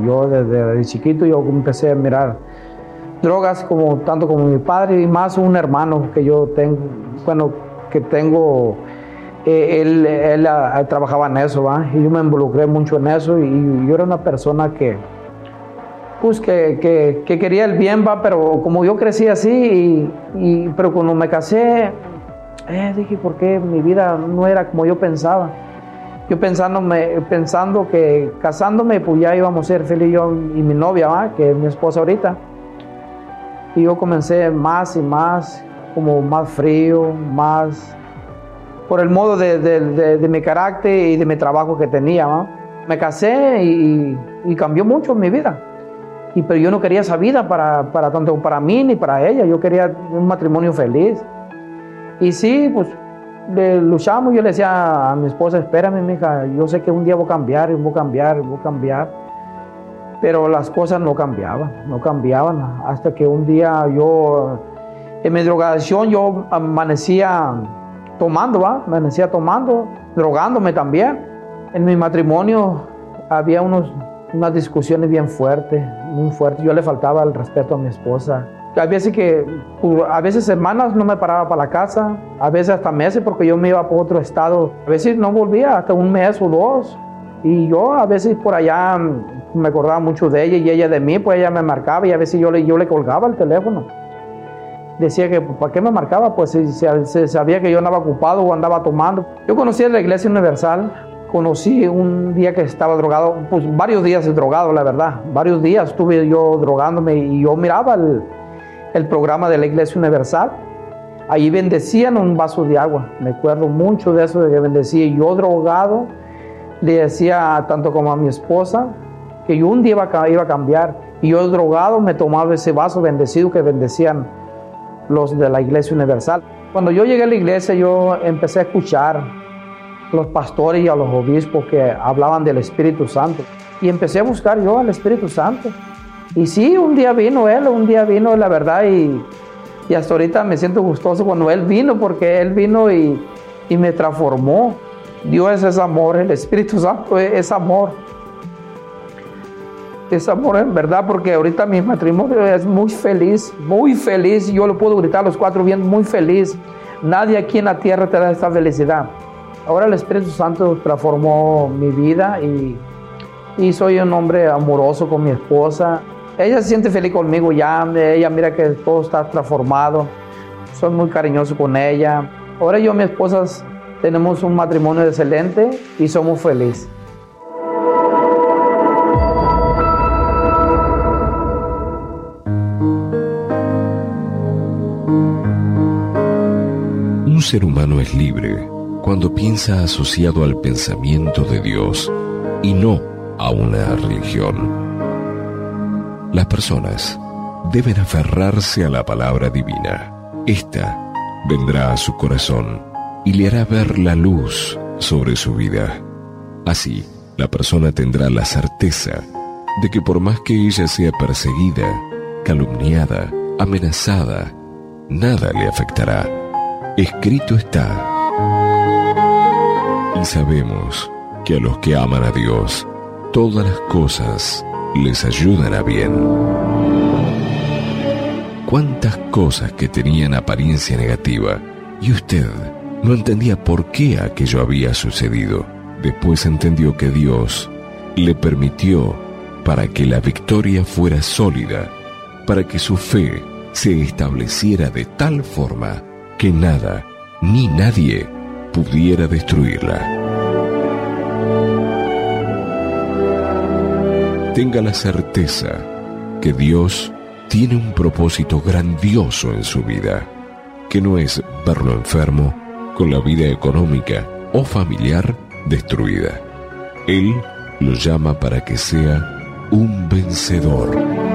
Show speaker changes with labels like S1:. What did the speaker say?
S1: Yo desde chiquito yo empecé a mirar drogas tanto como mi padre y más un hermano que yo tengo, él trabajaba en eso, ¿va? Y yo me involucré mucho en eso y yo era una persona que quería el bien, ¿va? Pero como yo crecí así pero cuando me casé, dije, ¿por qué mi vida no era como yo pensaba? Yo pensando que casándome, pues ya íbamos a ser feliz yo y mi novia, ¿va? Que es mi esposa ahorita. Y yo comencé más y más, como más frío, más por el modo de mi carácter y de mi trabajo que tenía, ¿va? Me casé y cambió mucho mi vida. Pero yo no quería esa vida tanto para mí ni para ella. Yo quería un matrimonio feliz. Y sí, pues luchamos. Yo le decía a mi esposa, espérame, mija, yo sé que un día voy a cambiar. Pero las cosas no cambiaban. Hasta que un día yo, en mi drogadicción, yo amanecía tomando, ¿va? Drogándome también. En mi matrimonio había unas discusiones bien fuertes. Yo le faltaba el respeto a mi esposa. A veces semanas no me paraba para la casa, a veces hasta meses porque yo me iba por otro estado. A veces no volvía hasta un mes o dos. Y yo a veces por allá me acordaba mucho de ella y ella de mí, pues ella me marcaba y a veces yo le colgaba el teléfono. Decía que ¿para qué me marcaba? Pues se sabía que yo andaba ocupado o andaba tomando. Yo conocí a la Iglesia Universal. Conocí un día que estaba drogado, pues varios días drogado, la verdad. Varios días estuve yo drogándome y yo miraba el programa de la Iglesia Universal. Ahí bendecían un vaso de agua. Me acuerdo mucho de eso, de que bendecía. Y yo drogado le decía tanto como a mi esposa que yo un día iba a cambiar. Y yo drogado me tomaba ese vaso bendecido que bendecían los de la Iglesia Universal. Cuando yo llegué a la iglesia, yo empecé a escuchar los pastores y a los obispos que hablaban del Espíritu Santo. Y empecé a buscar yo al Espíritu Santo. Y sí, un día vino la verdad, y hasta ahorita me siento gustoso cuando Él vino, porque Él vino y me transformó. Dios es amor, el Espíritu Santo es amor. Es amor en verdad, porque ahorita mi matrimonio es muy feliz, yo lo puedo gritar a los cuatro vientos, muy feliz. Nadie aquí en la tierra te da esta felicidad. Ahora el Espíritu Santo transformó mi vida y soy un hombre amoroso con mi esposa. Ella se siente feliz conmigo ya, ella mira que todo está transformado. Soy muy cariñoso con ella. Ahora yo y mi esposa tenemos un matrimonio excelente y somos felices.
S2: Un ser humano es libre cuando piensa asociado al pensamiento de Dios y no a una religión. Las personas deben aferrarse a la palabra divina. Esta vendrá a su corazón y le hará ver la luz sobre su vida. Así, la persona tendrá la certeza de que por más que ella sea perseguida, calumniada, amenazada, nada le afectará. Escrito está. Y sabemos que a los que aman a Dios, todas las cosas les ayudan a bien. Cuántas cosas que tenían apariencia negativa y usted no entendía por qué aquello había sucedido. Después entendió que Dios le permitió para que la victoria fuera sólida, para que su fe se estableciera de tal forma que nada ni nadie pudiera destruirla. Tenga la certeza que Dios tiene un propósito grandioso en su vida, que no es verlo enfermo, con la vida económica o familiar destruida. Él lo llama para que sea un vencedor.